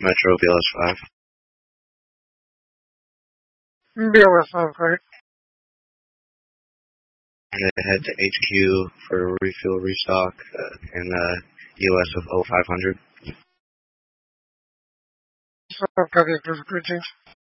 Metro BLS 5. BLS 5, right? And then head to HQ for refuel restock in US of 0500. So, copy, greetings.